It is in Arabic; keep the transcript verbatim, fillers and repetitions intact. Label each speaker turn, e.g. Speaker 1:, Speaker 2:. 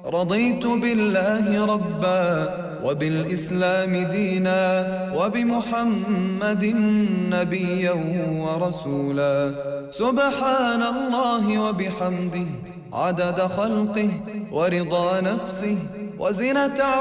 Speaker 1: رضيت بالله ربا وبالإسلام دينا وبمحمد نبيا ورسولا. سبحان الله وبحمده عدد خلقه ورضا نفسه وزنة